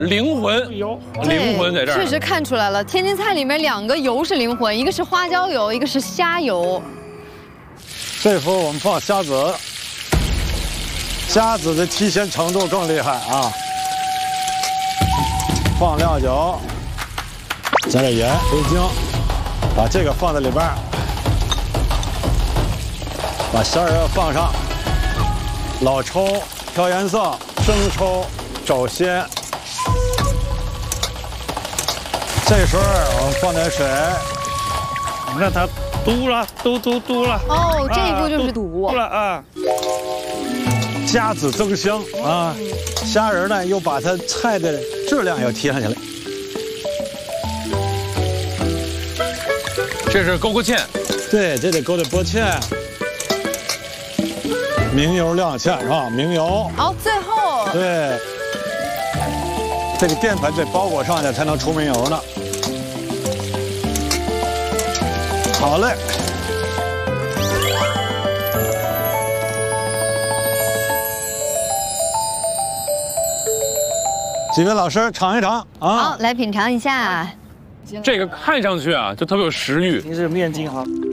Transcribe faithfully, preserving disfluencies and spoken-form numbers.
灵魂，灵魂在这儿。 确实看出来了，天津菜里面两个油是灵魂，一个是花椒油，一个是虾油。 这幅我们放虾子，虾子的提鲜程度更厉害啊！放料酒，加点盐、味精，把这个放在里边，把虾仁放上，老抽调颜色，生抽肘鲜。这时候我们放点水， 让它嘟了，嘟嘟嘟了。 哦，这一步就是嘟。 嘟了啊！ 虾子增香啊，虾仁呢又把它菜的质量要提上去了。 这是勾勾芡， 对，这得勾点拨芡，明油亮芡是吧？明油。 好，最后。 对，这个淀粉得包裹上去才能出明油呢。好嘞。几位老师尝一尝啊！ 好，来品尝一下。 这个看上去啊，就特别有食欲。 您是面筋哈。